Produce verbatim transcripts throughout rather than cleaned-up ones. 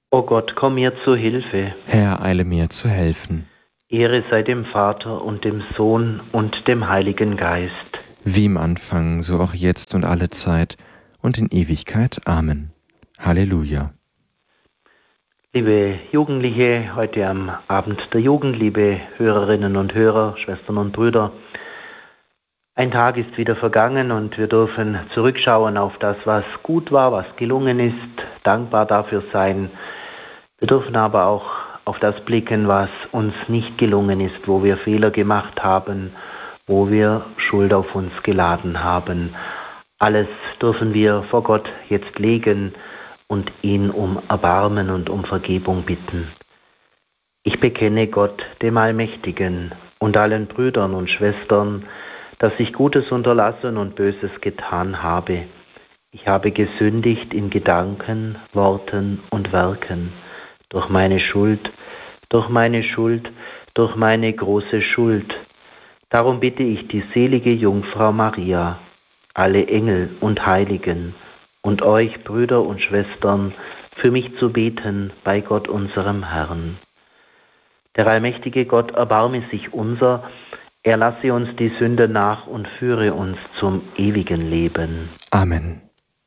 O Gott, komm mir zu Hilfe. Herr, eile mir zu helfen. Ehre sei dem Vater und dem Sohn und dem Heiligen Geist. Wie im Anfang, so auch jetzt und alle Zeit und in Ewigkeit. Amen. Halleluja. Liebe Jugendliche, heute am Abend der Jugend, liebe Hörerinnen und Hörer, Schwestern und Brüder, ein Tag ist wieder vergangen und wir dürfen zurückschauen auf das, was gut war, was gelungen ist, dankbar dafür sein. Wir dürfen aber auch auf das blicken, was uns nicht gelungen ist, wo wir Fehler gemacht haben, wo wir Schuld auf uns geladen haben. Alles dürfen wir vor Gott jetzt legen und ihn um Erbarmen und um Vergebung bitten. Ich bekenne Gott, dem Allmächtigen, und allen Brüdern und Schwestern, dass ich Gutes unterlassen und Böses getan habe. Ich habe gesündigt in Gedanken, Worten und Werken, durch meine Schuld, durch meine Schuld, durch meine große Schuld. Darum bitte ich die selige Jungfrau Maria, alle Engel und Heiligen und euch, Brüder und Schwestern, für mich zu beten bei Gott unserem Herrn. Der allmächtige Gott erbarme sich unser, er lasse uns die Sünde nach und führe uns zum ewigen Leben. Amen.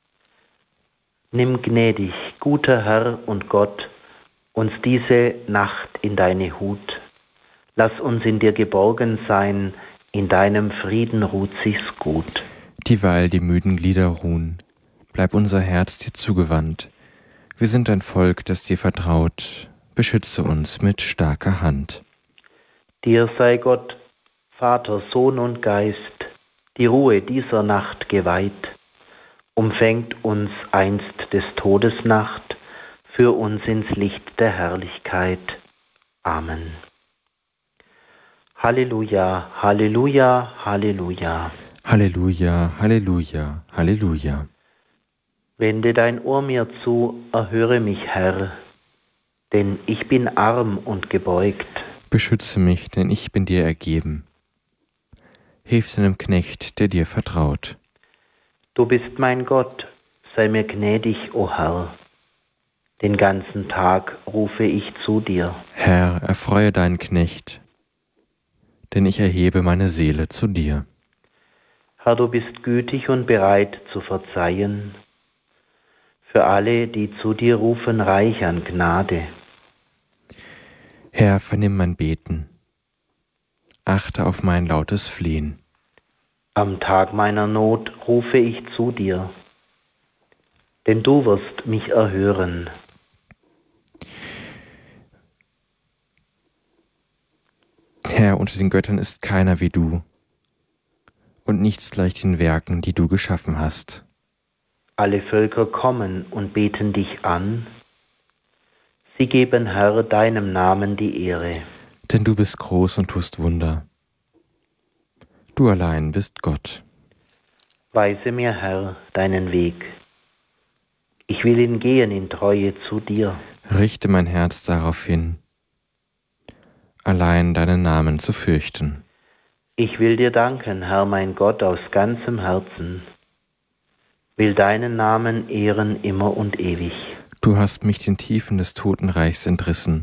Nimm gnädig, guter Herr und Gott, uns diese Nacht in deine Hut. Lass uns in dir geborgen sein, in deinem Frieden ruht sich's gut. Dieweil die müden Glieder ruhen, bleib unser Herz dir zugewandt. Wir sind ein Volk, das dir vertraut, beschütze uns mit starker Hand. Dir sei Gott, Vater, Sohn und Geist, die Ruhe dieser Nacht geweiht. Umfängt uns einst des Todes Nacht, führ uns ins Licht der Herrlichkeit. Amen. Halleluja, Halleluja, Halleluja. Halleluja, Halleluja, Halleluja. Wende dein Ohr mir zu, erhöre mich, Herr, denn ich bin arm und gebeugt. Beschütze mich, denn ich bin dir ergeben. Hilf deinem Knecht, der dir vertraut. Du bist mein Gott, sei mir gnädig, o Herr. Den ganzen Tag rufe ich zu dir. Herr, erfreue deinen Knecht, denn ich erhebe meine Seele zu dir. Herr, du bist gütig und bereit zu verzeihen. Für alle, die zu dir rufen, reich an Gnade. Herr, vernimm mein Beten. Achte auf mein lautes Flehen. Am Tag meiner Not rufe ich zu dir, denn du wirst mich erhören. Herr, unter den Göttern ist keiner wie du, und nichts gleich den Werken, die du geschaffen hast. Alle Völker kommen und beten dich an. Sie geben, Herr, deinem Namen die Ehre. Denn du bist groß und tust Wunder. Du allein bist Gott. Weise mir, Herr, deinen Weg. Ich will ihn gehen in Treue zu dir. Richte mein Herz darauf hin, allein deinen Namen zu fürchten. Ich will dir danken, Herr, mein Gott, aus ganzem Herzen. Will deinen Namen ehren immer und ewig. Du hast mich den Tiefen des Totenreichs entrissen,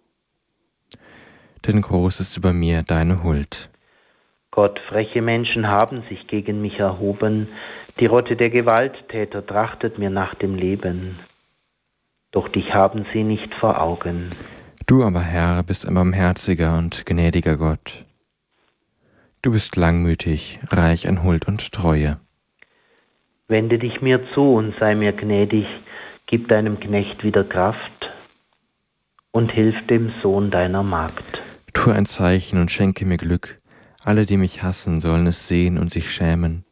denn groß ist über mir deine Huld. Gott, freche Menschen haben sich gegen mich erhoben, die Rotte der Gewalttäter trachtet mir nach dem Leben. Doch dich haben sie nicht vor Augen. Du aber, Herr, bist ein barmherziger und gnädiger Gott. Du bist langmütig, reich an Huld und Treue. Wende dich mir zu und sei mir gnädig, gib deinem Knecht wieder Kraft und hilf dem Sohn deiner Magd. Tu ein Zeichen und schenke mir Glück. Alle, die mich hassen, sollen es sehen und sich schämen,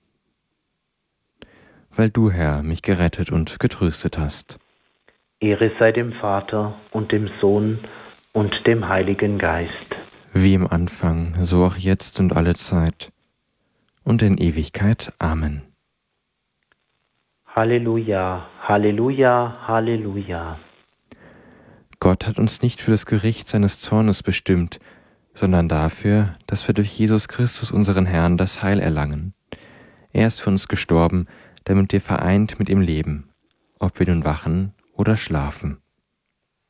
weil du, Herr, mich gerettet und getröstet hast. Ehre sei dem Vater und dem Sohn und dem Heiligen Geist. Wie im Anfang, so auch jetzt und alle Zeit und in Ewigkeit. Amen. Halleluja, Halleluja, Halleluja. Gott hat uns nicht für das Gericht seines Zornes bestimmt, sondern dafür, dass wir durch Jesus Christus, unseren Herrn, das Heil erlangen. Er ist für uns gestorben, damit wir vereint mit ihm leben, ob wir nun wachen oder schlafen.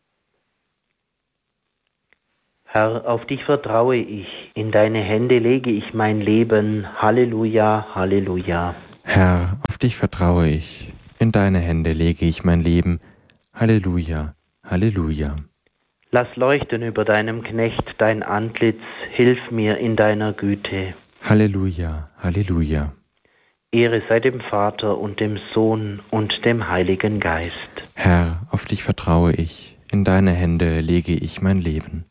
Herr, auf dich vertraue ich, in deine Hände lege ich mein Leben. Halleluja, Halleluja. Herr, auf dich vertraue ich, in deine Hände lege ich mein Leben. Halleluja, Halleluja. Lass leuchten über deinem Knecht dein Antlitz, hilf mir in deiner Güte. Halleluja, Halleluja. Ehre sei dem Vater und dem Sohn und dem Heiligen Geist. Herr, auf dich vertraue ich, in deine Hände lege ich mein Leben.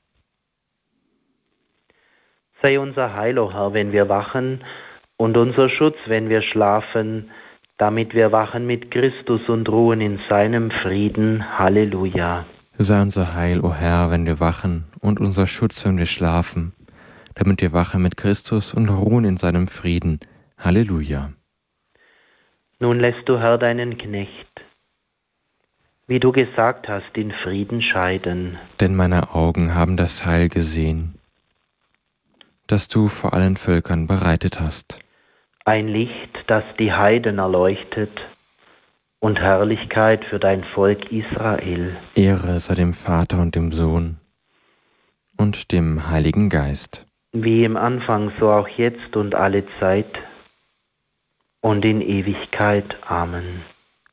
Sei unser Heil, o Herr, wenn wir wachen, und unser Schutz, wenn wir schlafen, damit wir wachen mit Christus und ruhen in seinem Frieden. Halleluja. Sei unser Heil, o Herr, wenn wir wachen, und unser Schutz, wenn wir schlafen, damit wir wachen mit Christus und ruhen in seinem Frieden. Halleluja. Nun lässt du, Herr, deinen Knecht, wie du gesagt hast, in Frieden scheiden. Denn meine Augen haben das Heil gesehen, das du vor allen Völkern bereitet hast. Ein Licht, das die Heiden erleuchtet, und Herrlichkeit für dein Volk Israel. Ehre sei dem Vater und dem Sohn und dem Heiligen Geist. Wie im Anfang, so auch jetzt und alle Zeit und in Ewigkeit. Amen.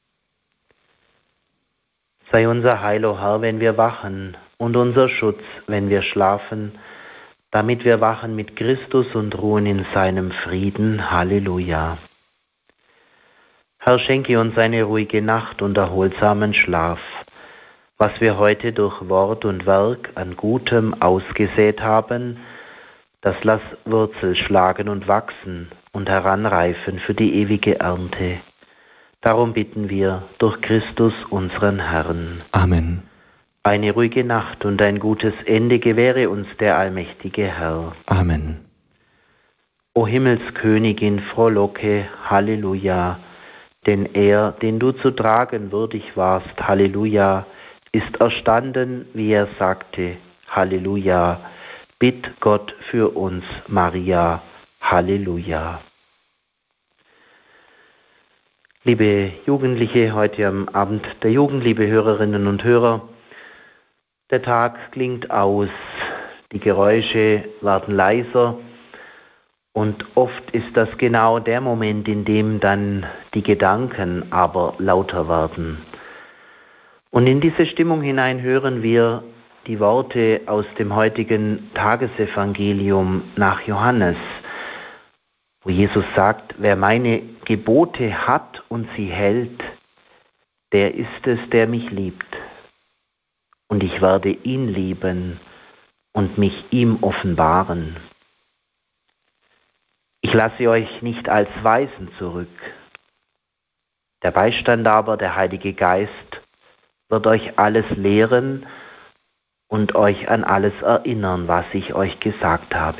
Sei unser Heil, o Herr, wenn wir wachen, und unser Schutz, wenn wir schlafen, damit wir wachen mit Christus und ruhen in seinem Frieden. Halleluja. Herr, schenke uns eine ruhige Nacht und erholsamen Schlaf. Was wir heute durch Wort und Werk an Gutem ausgesät haben, das lass Wurzel schlagen und wachsen und heranreifen für die ewige Ernte. Darum bitten wir durch Christus unseren Herrn. Amen. Eine ruhige Nacht und ein gutes Ende gewähre uns der allmächtige Herr. Amen. O Himmelskönigin, frohlocke, Halleluja, denn er, den du zu tragen würdig warst, Halleluja, ist erstanden, wie er sagte, Halleluja, bitt Gott für uns, Maria, Halleluja. Liebe Jugendliche, heute am Abend der Jugend, liebe Hörerinnen und Hörer, der Tag klingt aus, die Geräusche werden leiser und oft ist das genau der Moment, in dem dann die Gedanken aber lauter werden. Und in diese Stimmung hinein hören wir die Worte aus dem heutigen Tagesevangelium nach Johannes, wo Jesus sagt, wer meine Gebote hat und sie hält, der ist es, der mich liebt. Und ich werde ihn lieben und mich ihm offenbaren. Ich lasse euch nicht als Weisen zurück. Der Beistand aber, der Heilige Geist, wird euch alles lehren und euch an alles erinnern, was ich euch gesagt habe.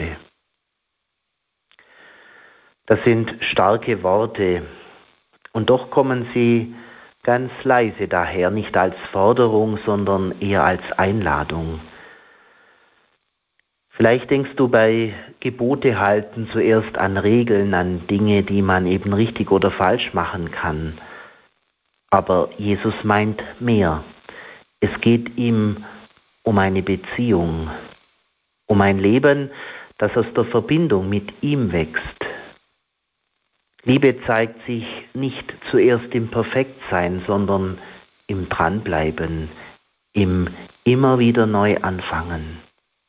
Das sind starke Worte und doch kommen sie ganz leise daher, nicht als Forderung, sondern eher als Einladung. Vielleicht denkst du bei Gebote halten zuerst an Regeln, an Dinge, die man eben richtig oder falsch machen kann. Aber Jesus meint mehr. Es geht ihm um eine Beziehung, um ein Leben, das aus der Verbindung mit ihm wächst. Liebe zeigt sich nicht zuerst im Perfektsein, sondern im Dranbleiben, im immer wieder neu anfangen.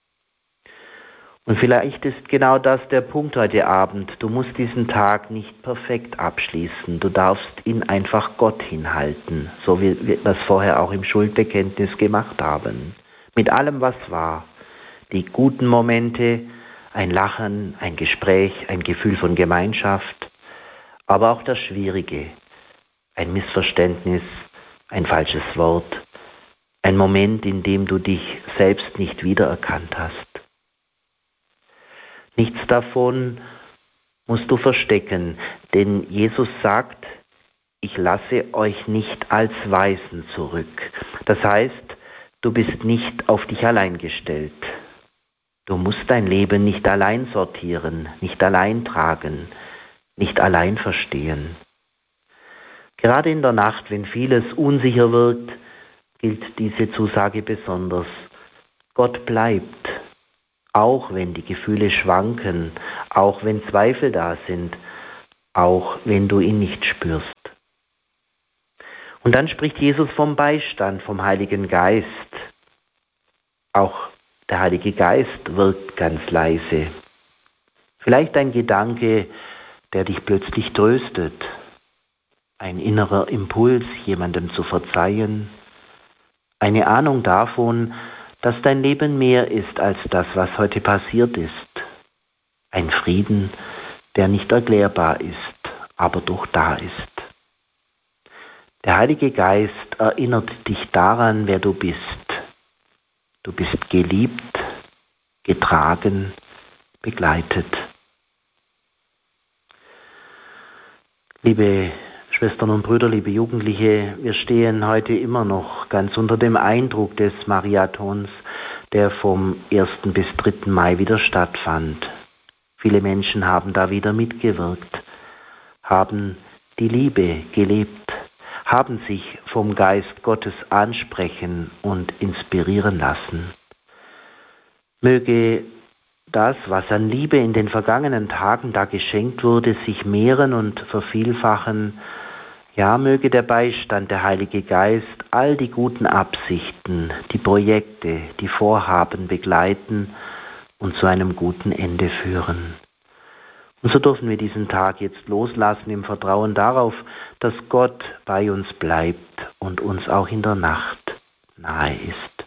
Und vielleicht ist genau das der Punkt heute Abend. Du musst diesen Tag nicht perfekt abschließen. Du darfst ihn einfach Gott hinhalten, so wie wir das vorher auch im Schuldbekenntnis gemacht haben. Mit allem, was war. Die guten Momente, ein Lachen, ein Gespräch, ein Gefühl von Gemeinschaft, aber auch das Schwierige, ein Missverständnis, ein falsches Wort, ein Moment, in dem du dich selbst nicht wiedererkannt hast. Nichts davon musst du verstecken, denn Jesus sagt, ich lasse euch nicht als Weisen zurück. Das heißt, du bist nicht auf dich allein gestellt. Du musst dein Leben nicht allein sortieren, nicht allein tragen, nicht allein verstehen. Gerade in der Nacht, wenn vieles unsicher wirkt, gilt diese Zusage besonders. Gott bleibt auch wenn die Gefühle schwanken, auch wenn Zweifel da sind, auch wenn du ihn nicht spürst. Und dann spricht Jesus vom Beistand, vom Heiligen Geist. Auch der Heilige Geist wirkt ganz leise. Vielleicht ein Gedanke, der dich plötzlich tröstet, ein innerer Impuls, jemandem zu verzeihen, eine Ahnung davon, dass dein Leben mehr ist als das, was heute passiert ist. Ein Frieden, der nicht erklärbar ist, aber doch da ist. Der Heilige Geist erinnert dich daran, wer du bist. Du bist geliebt, getragen, begleitet. Liebe Schwestern und Brüder, liebe Jugendliche, wir stehen heute immer noch ganz unter dem Eindruck des Mariathons, der vom ersten bis dritten Mai wieder stattfand. Viele Menschen haben da wieder mitgewirkt, haben die Liebe gelebt, haben sich vom Geist Gottes ansprechen und inspirieren lassen. Möge das, was an Liebe in den vergangenen Tagen da geschenkt wurde, sich mehren und vervielfachen. Ja, möge der Beistand, der Heilige Geist, all die guten Absichten, die Projekte, die Vorhaben begleiten und zu einem guten Ende führen. Und so dürfen wir diesen Tag jetzt loslassen im Vertrauen darauf, dass Gott bei uns bleibt und uns auch in der Nacht nahe ist.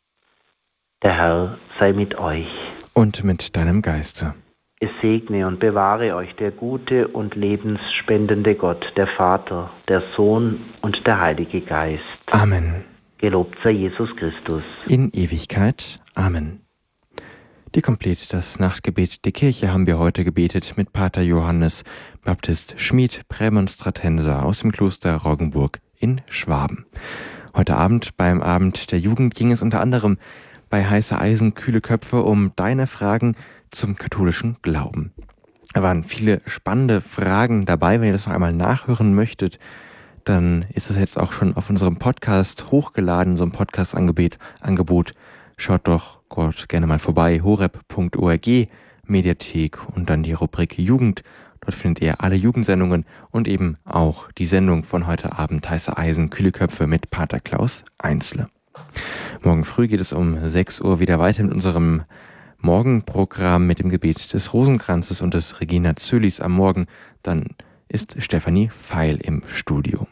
Der Herr sei mit euch. Und mit deinem Geiste. Es segne und bewahre euch der gute und lebensspendende Gott, der Vater, der Sohn und der Heilige Geist. Amen. Gelobt sei Jesus Christus. In Ewigkeit. Amen. Die Komplett, das Nachtgebet der Kirche, haben wir heute gebetet mit Pater Johannes Baptist Schmid, Prämonstratenser aus dem Kloster Roggenburg in Schwaben. Heute Abend beim Abend der Jugend ging es unter anderem bei Heiße Eisen, kühle Köpfe um deine Fragen zum katholischen Glauben. Da waren viele spannende Fragen dabei. Wenn ihr das noch einmal nachhören möchtet, dann ist es jetzt auch schon auf unserem Podcast hochgeladen, so ein Podcast-Angebot. Angebot. Schaut doch Gott gerne mal vorbei, horeb punkt org, Mediathek und dann die Rubrik Jugend. Dort findet ihr alle Jugendsendungen und eben auch die Sendung von heute Abend Heiße Eisen, kühle Köpfe mit Pater Klaus Einzle. Morgen früh geht es um sechs Uhr wieder weiter mit unserem Morgenprogramm mit dem Gebet des Rosenkranzes und des Regina Zölis am Morgen. Dann ist Stefanie Feil im Studio.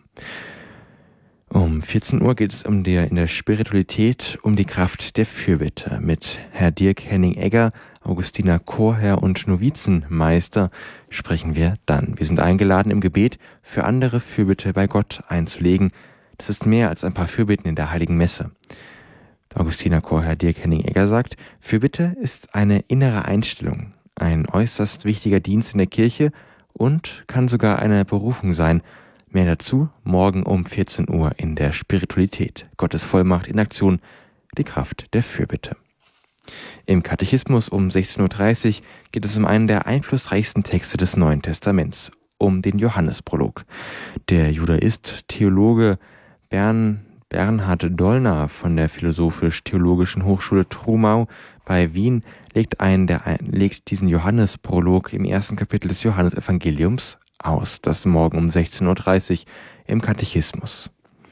Um vierzehn Uhr geht es um der, in der Spiritualität um die Kraft der Fürbitte. Mit Herr Dirk Henning-Egger, Augustiner Chorherr und Novizenmeister sprechen wir dann. Wir sind eingeladen, im Gebet für andere Fürbitte bei Gott einzulegen. Das ist mehr als ein paar Fürbitten in der Heiligen Messe. Der Augustiner Chorherr Dirk Henning-Egger sagt, Fürbitte ist eine innere Einstellung, ein äußerst wichtiger Dienst in der Kirche und kann sogar eine Berufung sein. Mehr dazu morgen um vierzehn Uhr in der Spiritualität. Gottes Vollmacht in Aktion, die Kraft der Fürbitte. Im Katechismus um sechzehn Uhr dreißig geht es um einen der einflussreichsten Texte des Neuen Testaments, um den Johannesprolog. Der Judaist, Theologe Bern, Bernhard Dollner von der Philosophisch-Theologischen Hochschule Trumau bei Wien legt, ein, der, legt diesen Johannesprolog im ersten Kapitel des Johannesevangeliums aus, das morgen um sechzehn Uhr dreißig im Katechismus.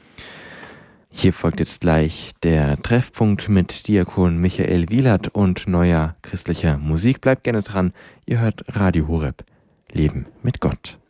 Hier folgt jetzt gleich der Treffpunkt mit Diakon Michael Wielert und neuer christlicher Musik. Bleibt gerne dran, ihr hört Radio Horeb, Leben mit Gott.